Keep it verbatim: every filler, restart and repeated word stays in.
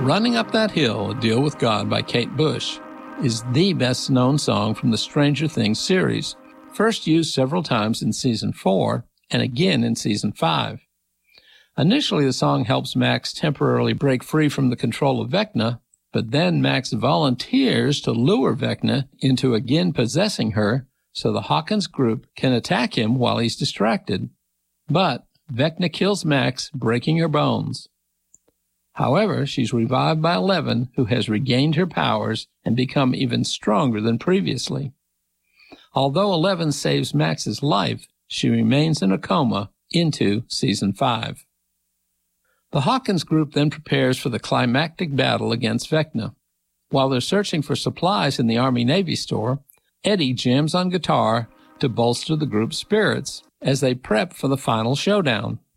Running Up That Hill, A Deal with God by Kate Bush is the best-known song from the Stranger Things series, first used several times in Season four and again in Season five. Initially, the song helps Max temporarily break free from the control of Vecna, but then Max volunteers to lure Vecna into again possessing her so the Hawkins group can attack him while he's distracted. But Vecna kills Max, breaking her bones. However, she's revived by Eleven, who has regained her powers and become even stronger than previously. Although Eleven saves Max's life, she remains in a coma into Season five. The Hawkins group then prepares for the climactic battle against Vecna. While they're searching for supplies in the Army-Navy store, Eddie jams on guitar to bolster the group's spirits as they prep for the final showdown.